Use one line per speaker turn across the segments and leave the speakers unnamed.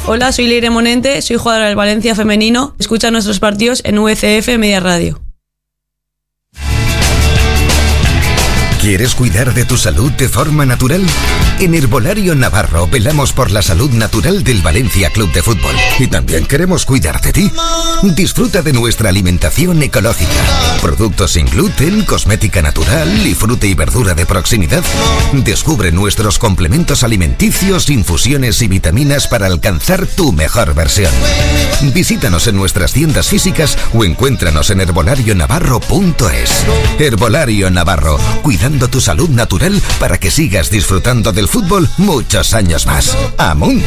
Hola, soy Leire Monente, soy jugadora del Valencia femenino. Escucha nuestros partidos en VCF Media Radio.
¿Quieres cuidar de tu salud de forma natural? En Herbolario Navarro velamos por la salud natural del Valencia Club de Fútbol. Y también queremos cuidar de ti. Disfruta de nuestra alimentación ecológica. Productos sin gluten, cosmética natural y fruta y verdura de proximidad. Descubre nuestros complementos alimenticios, infusiones y vitaminas para alcanzar tu mejor versión. Visítanos en nuestras tiendas físicas o encuéntranos en herbolarionavarro.es. Herbolario Navarro, cuidando tu salud natural para que sigas disfrutando del fútbol muchos años más. ¡Amunt!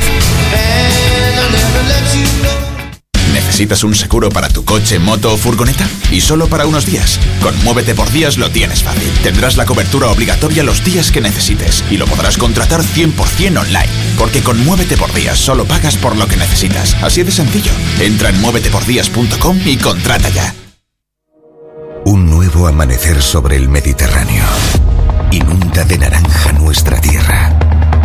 ¿Necesitas un seguro para tu coche, moto o furgoneta? Y solo para unos días. Con Muévete por Días lo tienes fácil. Tendrás la cobertura obligatoria los días que necesites y lo podrás contratar 100% online. Porque con Muévete por Días solo pagas por lo que necesitas. Así de sencillo. Entra en muévetepordías.com y contrata ya.
Un nuevo amanecer sobre el Mediterráneo. Inunda de naranja nuestra tierra.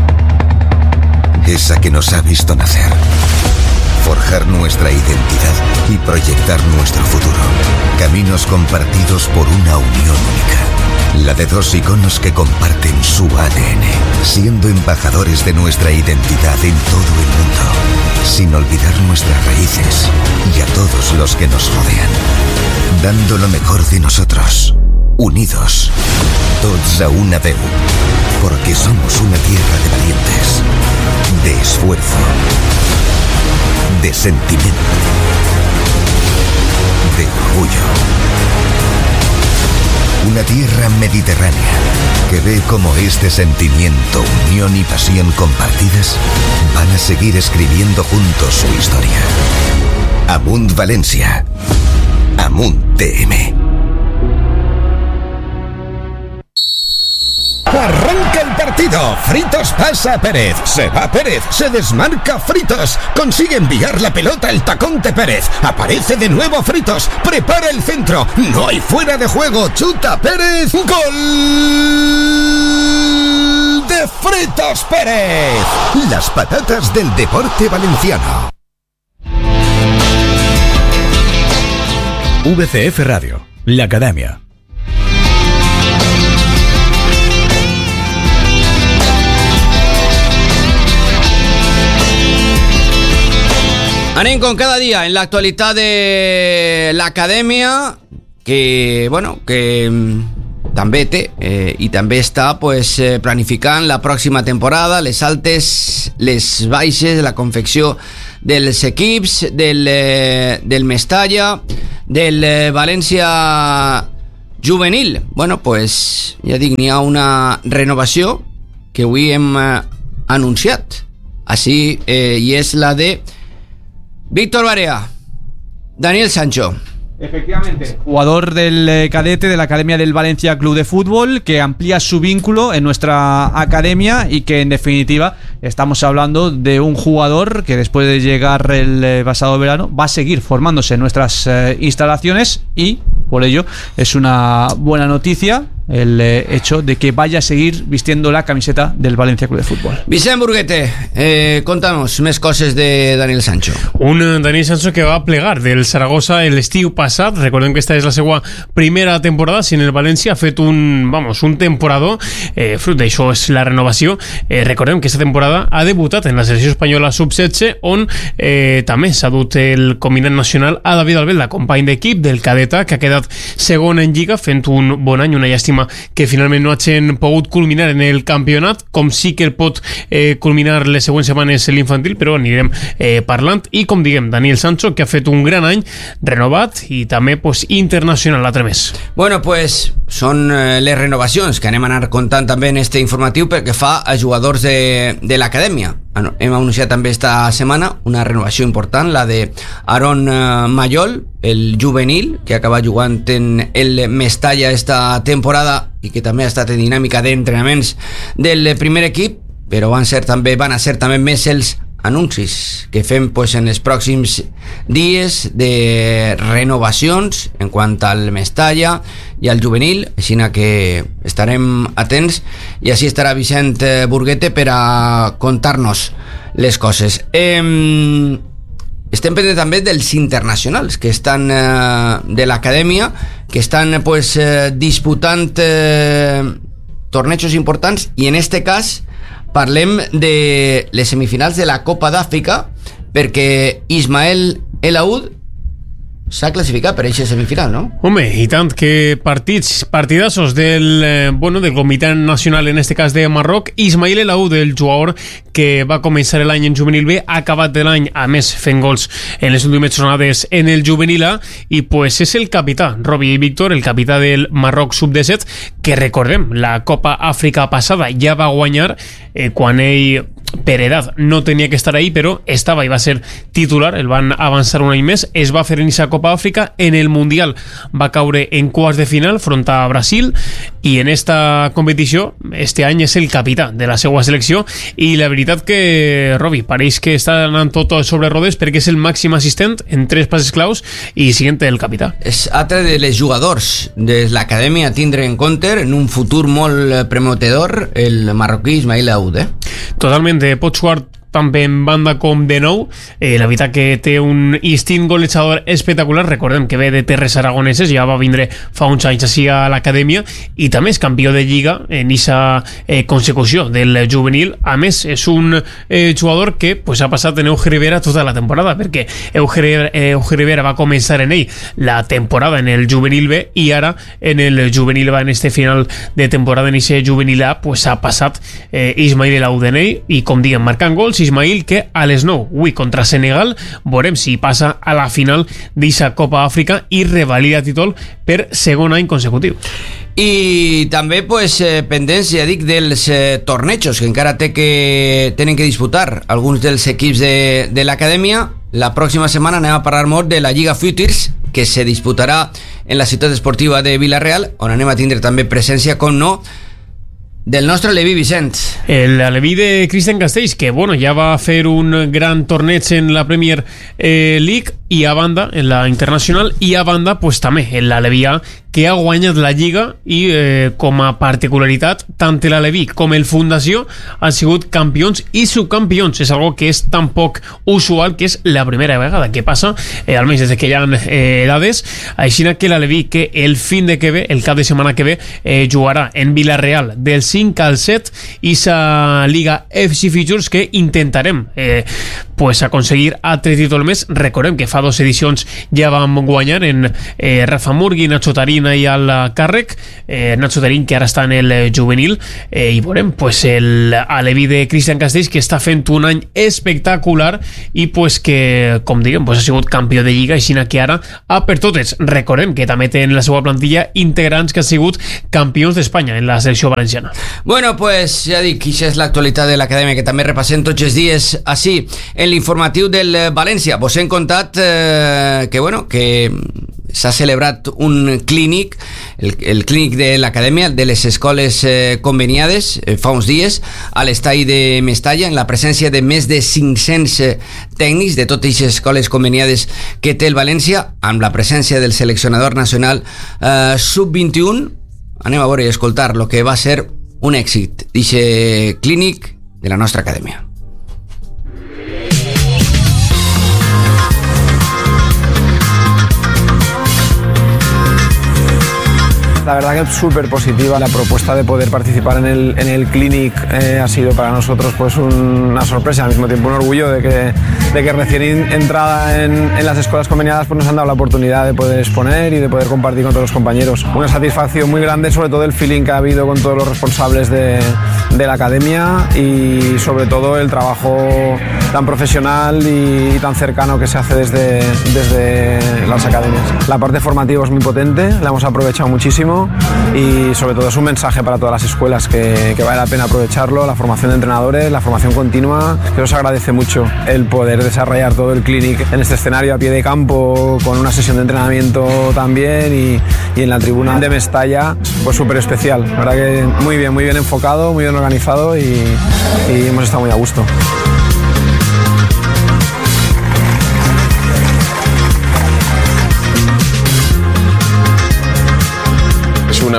Esa que nos ha visto nacer. Forjar nuestra identidad y proyectar nuestro futuro. Caminos compartidos por una unión única. La de dos iconos que comparten su ADN, siendo embajadores de nuestra identidad en todo el mundo, sin olvidar nuestras raíces y a todos los que nos rodean. Dando lo mejor de nosotros, unidos, tots a una veu, porque somos una tierra de valientes, de esfuerzo, de sentimiento, de orgullo. Una tierra mediterránea que ve cómo este sentimiento, unión y pasión compartidas van a seguir escribiendo juntos su historia. Amunt Valencia. Amunt TM.
Arranca el partido. Fritos pasa a Pérez. Se va Pérez. Se desmarca Fritos. Consigue enviar la pelota al tacón de Pérez. Aparece de nuevo Fritos. Prepara el centro. No hay fuera de juego. Chuta Pérez. ¡Gol de Fritos Pérez!
Las patatas del deporte valenciano.
VCF Radio, la Academia.
Anem con cada día en la actualidad de la Academia, que bueno, que també té i també està planificant la pròxima temporada, les altes, les baixes, la confecció dels equips del Mestalla, del València juvenil. Bueno, pues ja dic, n'hi ha una renovació que avui hem anunciat. Així, i és la de Víctor Barea, Daniel Sancho.
Efectivamente, jugador del cadete de la Academia del Valencia Club de Fútbol, que amplía su vínculo en nuestra academia y que en definitiva estamos hablando de un jugador que después de llegar el pasado verano va a seguir formándose en nuestras instalaciones y por ello es una buena noticia el hecho de que vaya a seguir vistiendo la camiseta del Valencia Club de Fútbol.
Vicent Burguete, contanos més coses de Daniel Sancho.
Un Daniel Sancho que va plegar del Saragossa l'estiu passat. Recordem que esta és la seva primera temporada si en el València ha fet un temporador. Fruit d'això és la renovació. Recordem que esta temporada ha debutat en la selecció espanyola sub-16, on també s'ha dut el combinat nacional a David Albelda, company d'equip del cadeta, que ha quedat segon en Lliga fent un bon any, una llàstima que finalment no hagin pogut culminar en el campionat, com sí que el pot culminar les següents setmanes l'infantil, però anirem parlant. I com diguem, Daniel Sancho, que ha fet un gran any, renovat i també internacional l'altre mes.
Bueno, pues són les renovacions que anem a anar contant també en este informatiu perquè fa a jugadors de l'acadèmia. Hem anunciat també esta setmana una renovació important, la de Aaron Mayol, el juvenil, que acaba jugant en el Mestalla esta temporada i que també ha estat en dinàmica d'entrenaments del primer equip, però van a ser també més els anuncis que fem pues, en els pròxims dies de renovacions en quant al Mestalla i al juvenil, així que estarem atents i així estarà Vicent Burguete per a contar-nos les coses. Estem pendents també dels internacionals que estan de l'acadèmia, que estan pues, disputant tornejos importants, i en este cas parlem de les semifinals de la Copa d'Àfrica, perquè Ismael El Aoud s'ha classificat per aquesta semifinal, no?
Home, i tant, que partidassos del Comitè Nacional, en este cas de Marroc. Ismael El Aoud, el jugador que va començar l'any en juvenil B, ha acabat de l'any, a més, fent gols en les últimes jornades en el juvenil A, i pues és el capità, Robbie Víctor, el capità del Marroc sub-17, que recordem, la Copa Àfrica passada ja va guanyar quan ell per edat no tenia que estar ahí, però estava i va ser titular. El van avançar un any més, es va fer en aquesta Copa Àfrica. En el Mundial va caure en quarts de final front a Brasil, i en esta competició este any és el capità de la seva selecció, i la veritat que Robi pareix que està anant tot sobre rodes, perquè és el màxim assistent en 3 passes claus i siguiente el capità.
És altre de les jugadors de l'acadèmia a tindre en compte en un futur molt premotedor, el marroquí Ismael El Aoud.
Totalment, pot jugar tant en banda com de nou. La veritat que té un instint golejador espectacular. Recordem que ve de terres aragoneses, ja va vindre fa uns anys així a l'acadèmia, i també és campió de Lliga en aquesta consecució del juvenil. A més, és un jugador que pues, ha passat en Euge Rivera tota la temporada, perquè Euge Rivera va començar en ell la temporada en el juvenil B, i ara en el juvenil B, en este final de temporada, en aquest juvenil A, pues, ha passat Ismael El Aoud en ell, i com diguem, marcant gols. Ismael, que a les 9 avui contra Senegal veurem si passa a la final d'aquesta Copa Àfrica i revalida títol per segon any consecutiu.
I també pues, pendents, ja dic, dels tornejos que encara tenen que disputar alguns dels equips de l'acadèmia. La pròxima setmana anem a parlar molt de la Lliga Futures, que se disputarà en la ciutat esportiva de Vila-real, on anem a tindre també presència, com no, del nostre Aleví, Vicent.
El Aleví de Cristian Castells, que bueno, ja va fer un gran torneig en la Premier League, i a banda en la Internacional, i a banda pues, també en l'Aleví A, que ha guanyat la Lliga, i com a particularitat tant l'Aleví com el Fundació han sigut campions i subcampions. És algo que és tan poc usual que és la primera vegada que passa, almenys des que hi ha edades. Així que l'Aleví, que el cap de setmana que ve jugarà en Vila-real del 5 al 7 i sa Liga FC Futures, que intentarem pues, aconseguir altre títol més. Recordem que fa 2 edicions ja vam guanyar en Rafa Murgui, Nacho Tarín i al càrrec, Nacho Tarín, que ara està en el juvenil, i veurem pues, l'Aleví de Cristian Castells, que està fent un any espectacular, i pues, que com diguem pues, ha sigut campió de Lliga, així que ara per totes. Recordem que també té en la seva plantilla integrants que han sigut campions d'Espanya en la selecció valenciana.
Bueno, pues ja dic, això és l'actualitat de l'acadèmia, que també repassem tots els dies així en l'informatiu del València. Vos hem contat que s'ha celebrat un clínic, el clínic de l'acadèmia, de les escoles conveniades, fa uns dies, a l'estadi de Mestalla, en la presència de més de 500 tècnics de totes les escoles conveniades que té el València, amb la presència del seleccionador nacional sub-21. Anem a veure i escoltar el que va ser un èxit d'aquest clínic de la nostra acadèmia.
La verdad que es súper positiva la propuesta de poder participar en el clinic. Ha sido para nosotros pues una sorpresa, al mismo tiempo un orgullo de que recién entrada en las escuelas conveniadas pues nos han dado la oportunidad de poder exponer y de poder compartir con todos los compañeros. Una satisfacción muy grande, sobre todo el feeling que ha habido con todos los responsables de la academia, y sobre todo el trabajo tan profesional y tan cercano que se hace desde las academias. La parte formativa es muy potente, la hemos aprovechado muchísimo, y sobre todo es un mensaje para todas las escuelas que vale la pena aprovecharlo. La formación de entrenadores, la formación continua, que os agradece mucho el poder desarrollar todo el clinic en este escenario a pie de campo, con una sesión de entrenamiento también, y en la tribuna de Mestalla, pues súper especial. La verdad que muy bien enfocado, muy bien organizado, y hemos estado muy a gusto.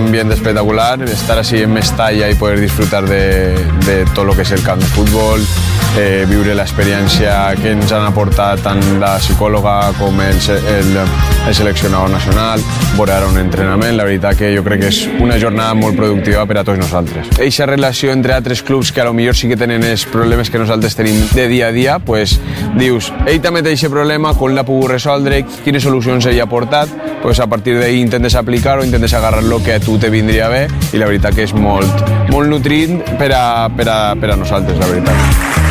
ambiente espectacular, estar así en Mestalla y poder disfrutar de todo lo que es el camp de fútbol, viure l'experiència que ens han aportat tant la psicòloga com el seleccionador nacional, veure ara un entrenament, la veritat que jo crec que és una jornada molt productiva per a tots nosaltres. Eixa relació entre altres clubs que a lo millor sí que tenen els problemes que nosaltres tenim de dia a dia, pues dius, ell també té aquest problema, com l'ha pogut resoldre, quines solucions ell ha portat, pues a partir d'ahí intentes aplicar-ho, intentes agarrar lo que a tu te vindria bé, i la veritat que és molt nutrint per a nosaltres, la veritat.